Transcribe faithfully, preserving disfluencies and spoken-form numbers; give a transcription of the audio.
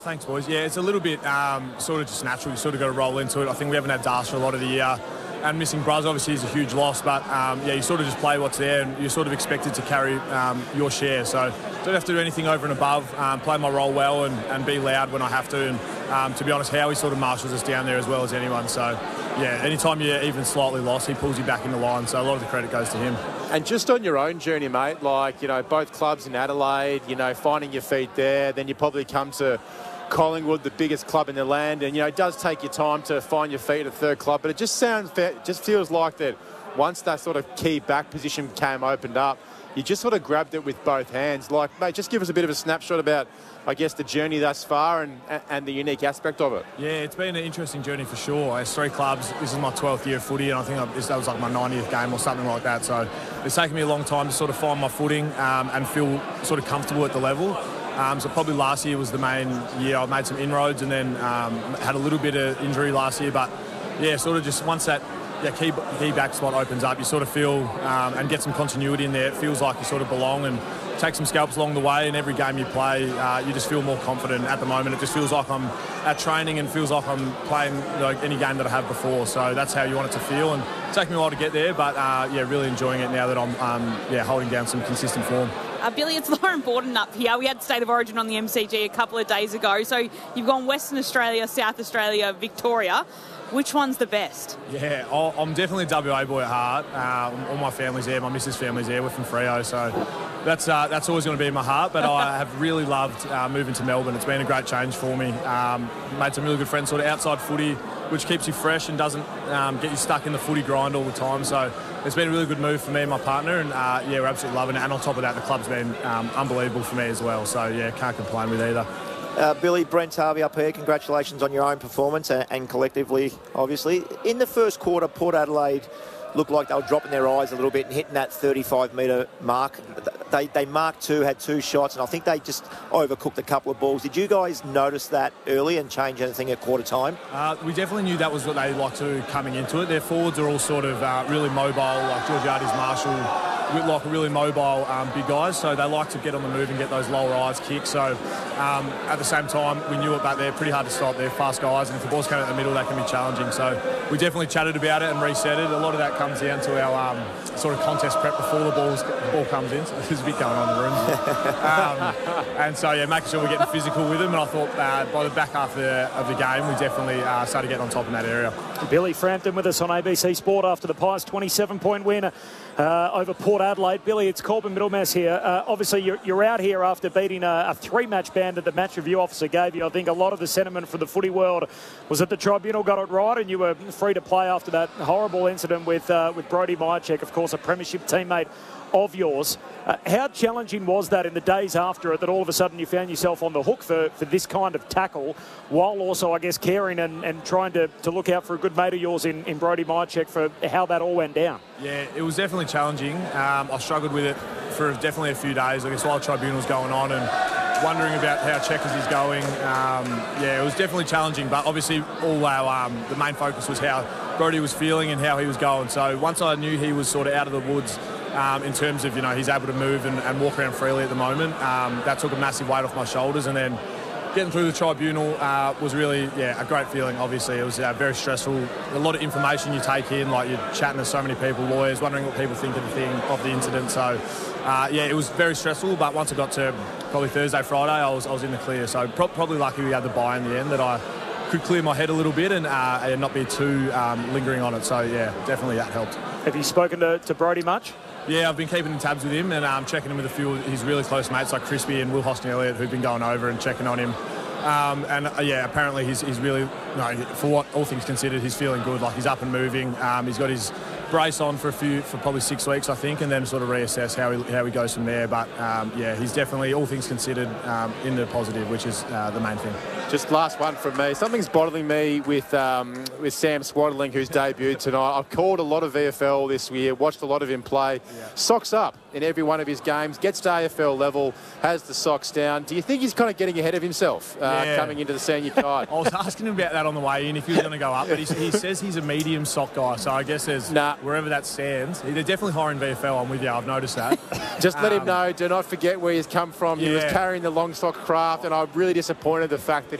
Thanks, boys. Yeah, it's a little bit um, sort of just natural. You sort of got to roll into it. I think we haven't had Das for a lot of the year. And missing Bruz obviously is a huge loss, but um, yeah, you sort of just play what's there and you're sort of expected to carry um, your share. So don't have to do anything over and above, um, play my role well and, and be loud when I have to. And um, to be honest, Howie sort of marshals us down there as well as anyone. So yeah, anytime you're even slightly lost, he pulls you back in the line. So a lot of the credit goes to him. And just on your own journey, mate, like, you know, both clubs in Adelaide, you know, finding your feet there, then you probably come to Collingwood, the biggest club in the land, and you know it does take your time to find your feet at a third club, but it just sounds, it just feels like that once that sort of key back position came opened up, you just sort of grabbed it with both hands. Like, mate, just give us a bit of a snapshot about, I guess, the journey thus far and and the unique aspect of it. Yeah, it's been an interesting journey for sure. It's three clubs. This is my twelfth year of footy, and I think I've, this, that was like my ninetieth game or something like that. So it's taken me a long time to sort of find my footing um, and feel sort of comfortable at the level. Um, so probably last year was the main year. I made some inroads and then um, had a little bit of injury last year. But, yeah, sort of just once that yeah, key, key back spot opens up, you sort of feel um, and get some continuity in there. It feels like you sort of belong and take some scalps along the way. And every game you play, uh, you just feel more confident. At the moment, it just feels like I'm at training and feels like I'm playing like any game that I have before. So that's how you want it to feel. And it's taken me a while to get there, but, uh, yeah, really enjoying it now that I'm um, yeah, holding down some consistent form. Uh, Billy, it's Lauren Borden up here. We had State of Origin on the M C G a couple of days ago. So you've gone Western Australia, South Australia, Victoria. Which one's the best? Yeah, I'm definitely a W A boy at heart. Um, all my family's there. My missus' family's there. We're from Freo, so that's uh, that's always going to be in my heart. But I have really loved uh, moving to Melbourne. It's been a great change for me. Um, made some really good friends sort of outside footy, which keeps you fresh and doesn't um, get you stuck in the footy grind all the time. So it's been a really good move for me and my partner, and uh, yeah, we're absolutely loving it. And on top of that, the club's been um, unbelievable for me as well. So yeah, can't complain with either. Uh, Billy, Brent Harvey up here, congratulations on your own performance and, and collectively, obviously. In the first quarter, Port Adelaide looked like they were dropping their eyes a little bit and hitting that thirty-five metre mark. They, they marked two, had two shots, and I think they just overcooked a couple of balls. Did you guys notice that early and change anything at quarter time? Uh, we definitely knew that was what they like to do coming into it. Their forwards are all sort of uh, really mobile, like Georgiades, Marshall, Whitlock are really mobile um, big guys, so they like to get on the move and get those lower eyes kicks. So um, at the same time, we knew it back there, pretty hard to stop. They're fast guys, and if the ball's coming out the middle, that can be challenging. So we definitely chatted about it and reset it. A lot of that comes down to our um, sort of contest prep before the, balls, the ball comes in. So there's a bit going on in the room. um, and so, yeah, making sure we're getting physical with them. And I thought uh, by the back half of the, of the game, we definitely uh, started getting on top in that area. Billy Frampton with us on A B C Sport after the Pies twenty-seven point win uh, over Port Adelaide. Billy, it's Corbin Middlemass here. Uh, obviously, you're, you're out here after beating a, a three-match ban that the match review officer gave you. I think a lot of the sentiment from the footy world was that the tribunal got it right and you were free to play after that horrible incident with, uh, with Brody Myercheck, of course, a premiership teammate of yours. Uh, how challenging was that in the days after it, that all of a sudden you found yourself on the hook for, for this kind of tackle, while also, I guess, caring and, and trying to, to look out for a good mate of yours in, in Brody Myercheck for how that all went down? Yeah, it was definitely challenging. Um, I struggled with it for definitely a few days, I guess, while the tribunal's going on and wondering about how Checkers is going. Um, yeah, it was definitely challenging, but obviously all our um, the main focus was how Brody was feeling and how he was going. So once I knew he was sort of out of the woods, Um, in terms of, you know, he's able to move and, and walk around freely at the moment. Um, that took a massive weight off my shoulders, and then getting through the tribunal uh, was really, yeah, a great feeling, obviously. It was uh, very stressful. A lot of information you take in, like you're chatting to so many people, lawyers, wondering what people think of the thing, of the incident. So, uh, yeah, it was very stressful, but once I got to probably Thursday, Friday, I was, I was in the clear. So pro- probably lucky we had the buy in the end, that I could clear my head a little bit and, uh, and not be too um, lingering on it. So, yeah, definitely that helped. Have you spoken to, to Brody much? Yeah, I've been keeping in tabs with him and um, checking in with a few of his really close mates like Crispy and Will Hostin-Elliott, who've been going over and checking on him. Um, and uh, yeah, apparently he's, he's really, no, for what all things considered, he's feeling good. Like, he's up and moving. Um, he's got his brace on for a few, for probably six weeks, I think, and then sort of reassess how he, how he goes from there. But um, yeah, he's definitely, all things considered, um, in the positive, which is uh, the main thing. Just last one from me. Something's bothering me with um, with Sam Swaddling, who's debuted tonight. I've called a lot of V F L this year, watched a lot of him play. Yeah. Socks up in every one of his games, gets to A F L level, has the socks down. Do you think he's kind of getting ahead of himself uh, yeah. coming into the senior side? I was asking him about that on the way in, if he was going to go up, but he, he says he's a medium sock guy, so I guess there's... Nah, wherever that stands. They're definitely higher in V F L. I'm with you. I've noticed that. Just let him Um, know. Do not forget where he's come from. He was yeah. carrying the long stock craft, and I'm really disappointed the fact that